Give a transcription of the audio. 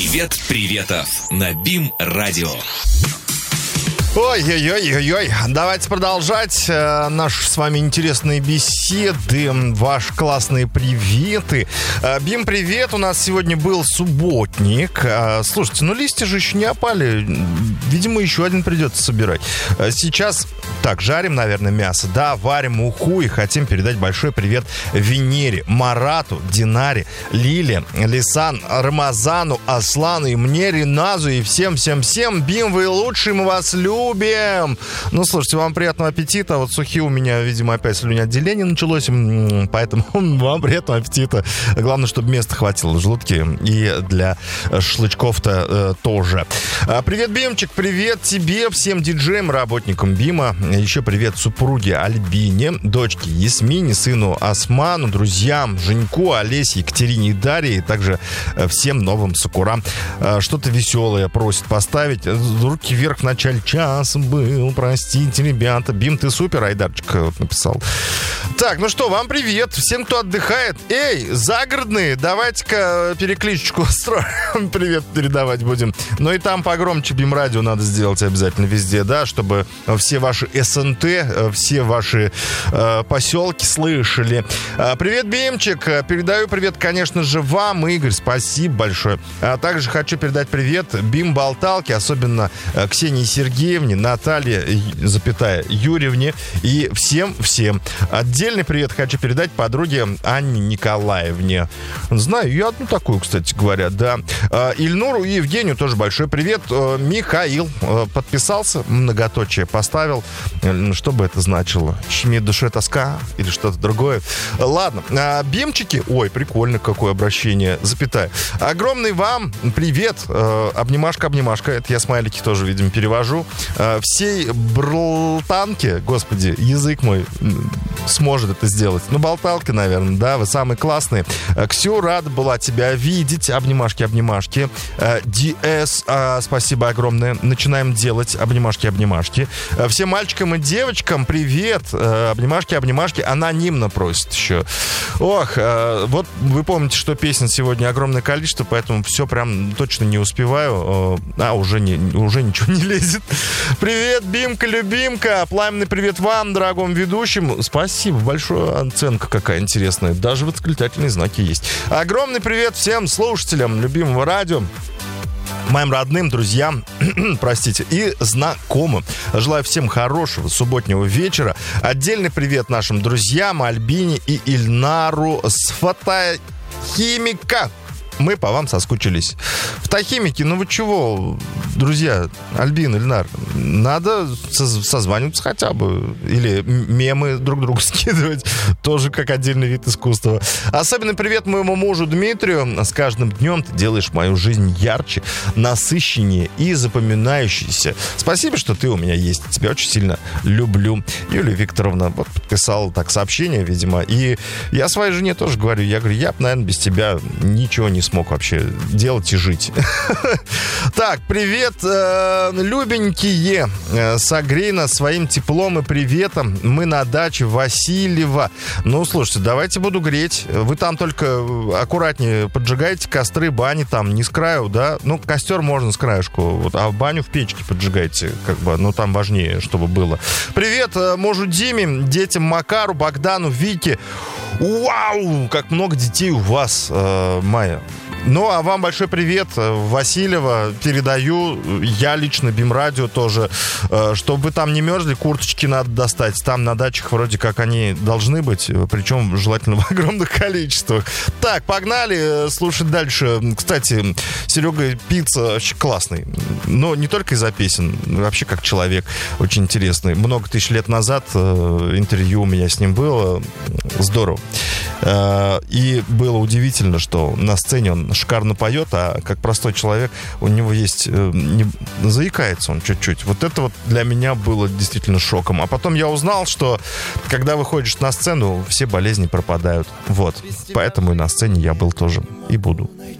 Привет Приветов на БИМ-радио. Ой-ой-ой-ой-ой. Давайте продолжать наши с вами интересные беседы, ваши классные приветы. Бим, привет. У нас сегодня был субботник. Слушайте, листья же еще не опали. Видимо, еще один придется собирать. Сейчас, жарим, наверное, мясо. Да, варим уху и хотим передать большой привет Венере, Марату, Динаре, Лиле, Лисан, Рамазану, Аслану и мне, Риназу и всем-всем-всем. Бим, вы лучшие, мы вас любим. Слушайте, вам приятного аппетита. Вот сухие у меня, видимо, опять слюноотделение началось, поэтому вам приятного аппетита. Главное, чтобы места хватило в желудке и для шашлычков-то тоже. Привет, Бимчик, привет тебе, всем диджеям, работникам Бима. Еще привет супруге Альбине, дочке Ясмине, сыну Осману, друзьям Женьку, Олесе, Екатерине и Дарье, и также всем новым сакурам. Что-то веселое просит поставить. Руки вверх в начале часа был, простите, ребята. Бим, ты супер, Айдарчик написал. Так, что, вам привет. Всем, кто отдыхает. Эй, загородные, давайте-ка перекличечку строим. Привет передавать будем. И там погромче Бим-радио надо сделать обязательно везде, да, чтобы все ваши СНТ, все ваши поселки слышали. Привет, Бимчик. Передаю привет, конечно же, вам, Игорь. Спасибо большое. А также хочу передать привет Бим-болталке, особенно Ксении Сергеевне, Наталье, Юрьевне и всем-всем. Отдельный привет хочу передать подруге Анне Николаевне. Знаю, я одну такую, кстати говоря, да. Ильнуру и Евгению тоже большой привет. Михаил подписался, многоточие поставил. Что бы это значило? Щемит душе тоска или что-то другое? Ладно, Бимчики, ой, прикольно, какое обращение, запятая. Огромный вам привет. Обнимашка-обнимашка, это я смайлики тоже, видимо, перевожу. Всей бралтанке, господи, язык мой сможет это сделать. Болталка, наверное, да, вы самые классные. Ксю, рада была тебя видеть. Обнимашки-обнимашки. DS, спасибо огромное. Начинаем делать обнимашки-обнимашки. Всем мальчикам и девочкам привет. Обнимашки-обнимашки. Анонимно просит еще. Ох, вот вы помните, что песен сегодня огромное количество, поэтому все прям точно не успеваю. Уже ничего не лезет. Привет, Бимка-любимка. Пламенный привет вам, дорогому ведущему. Спасибо большое. Оценка какая интересная. Даже восклицательные знаки есть. Огромный привет всем слушателям любимого радио, моим родным, друзьям, простите, и знакомым. Желаю всем хорошего субботнего вечера. Отдельный привет нашим друзьям Альбине и Ильнару с фотохимика. Мы по вам соскучились. Фотохимики, вы чего, друзья, Альбин, Ильнар, надо созваниваться хотя бы. Или мемы друг другу скидывать. Тоже как отдельный вид искусства. Особенный привет моему мужу Дмитрию. С каждым днем ты делаешь мою жизнь ярче, насыщеннее и запоминающейся. Спасибо, что ты у меня есть. Тебя очень сильно люблю. Юлия Викторовна подписала так сообщение, видимо. И я своей жене тоже говорю. Я бы, наверное, без тебя ничего не смог вообще делать и жить. Так, привет, любенькие. Согрей нас своим теплом и приветом. Мы на даче Васильева. Слушайте, давайте буду греть. Вы там только аккуратнее поджигайте костры, бани там не с краю, да? Костер можно с краешку, а баню в печке поджигайте, там важнее, чтобы было. Привет мужу Диме, детям Макару, Богдану, Вике. Вау, как много детей у вас, Майя. А вам большой привет, Васильева, передаю. Я лично Бим-радио тоже. Чтобы вы там не мерзли, курточки надо достать. Там на дачах вроде как они должны быть, причем желательно в огромных количествах. Так, погнали слушать дальше. Кстати, Серега Пицца вообще классный. Но не только из-за песен, вообще как человек очень интересный. Много тысяч лет назад интервью у меня с ним было. Здорово. И было удивительно, что на сцене он шикарно поет, а как простой человек у него есть... заикается он чуть-чуть. Вот это вот для меня было действительно шоком. А потом я узнал, что когда выходишь на сцену, все болезни пропадают. Вот. Поэтому и на сцене я был тоже. И буду.